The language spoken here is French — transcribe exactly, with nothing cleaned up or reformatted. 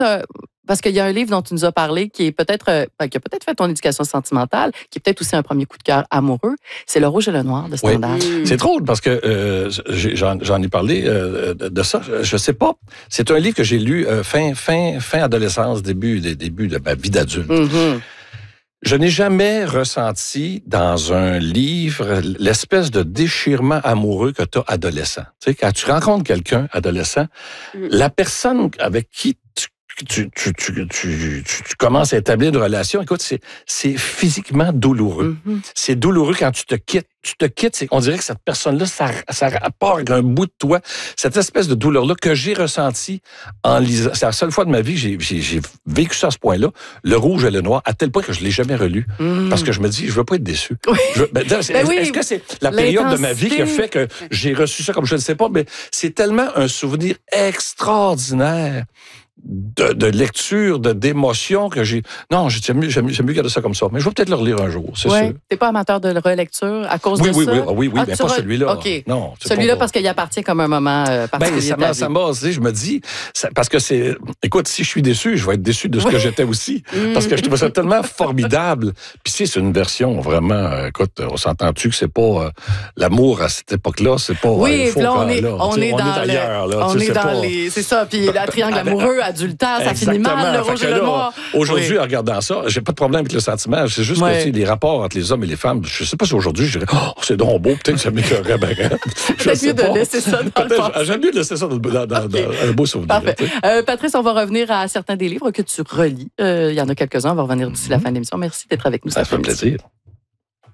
euh, parce qu'il y a un livre dont tu nous as parlé qui est peut-être, euh, qui a peut-être fait ton éducation sentimentale, qui est peut-être aussi un premier coup de cœur amoureux. C'est Le Rouge et le Noir de Stendhal. Oui. C'est drôle parce que euh, j'en, j'en ai parlé euh, de, de ça. Je sais pas. C'est un livre que j'ai lu euh, fin, fin, fin adolescence, début, début de ma vie d'adulte. Mm-hmm. Je n'ai jamais ressenti dans un livre l'espèce de déchirement amoureux que tu as adolescent. Tu sais, quand tu rencontres quelqu'un adolescent, mm. la personne avec qui tu Tu, tu, tu, tu, tu commences à établir une relation. Écoute, c'est, c'est physiquement douloureux. Mm-hmm. C'est douloureux quand tu te quittes. Tu te quittes, c'est, on dirait que cette personne-là, ça, ça part avec un bout de toi. Cette espèce de douleur-là que j'ai ressentie en lisant. C'est la seule fois de ma vie que j'ai, j'ai, j'ai vécu ça à ce point-là. Le Rouge et le Noir, à tel point que je ne l'ai jamais relu. Mm. Parce que je me dis, je ne veux pas être déçu. Oui. Je, ben, est, ben oui, est-ce que c'est la période de ma vie qui a fait que j'ai reçu ça comme je ne sais pas, mais c'est tellement un souvenir extraordinaire. De, de lecture, de, d'émotion que j'ai... Non, j'aime mieux, j'aime, j'aime mieux garder ça comme ça. Mais je vais peut-être le relire un jour, c'est ouais. sûr. T'es pas amateur de re-lecture à cause oui, de oui, ça? Oui, oui, oui, ah, mais pas re... celui-là. OK. Non, celui-là pas... parce qu'il appartient comme un moment euh, particulier. Ben, ça m'a, ça m'a, tu sais, je me dis... Ça, parce que c'est... Écoute, si je suis déçu, je vais être déçu de ce oui. que j'étais aussi. Parce que je trouve ça tellement formidable. Puis si c'est une version vraiment... Euh, écoute, on s'entend-tu que c'est pas... Euh, l'amour à cette époque-là, c'est pas... Oui, euh, là, on est, là. on est on dans est ailleurs, là. On est dans pas... les... C'est ça, puis le triangle amoureux, adultère, ça finit mal, le Rouge et le Noir. Aujourd'hui, oui. en regardant ça, j'ai pas de problème avec le sentiment. C'est juste ouais. que, tu sais, les rapports entre les hommes et les femmes, je sais pas si aujourd'hui, je dirais, oh, c'est donc beau, peut-être que ça m'écœurerait bien. Peut-être mieux de laisser ça dans le passé. J'aime mieux de laisser ça dans, dans, dans, okay. dans un beau souvenir. Parfait. Euh, Patrice, on va revenir à certains des livres que tu relis. Il euh, y en a quelques-uns, on va revenir d'ici mm-hmm. la fin de l'émission. Merci d'être avec nous. Ça fait plaisir.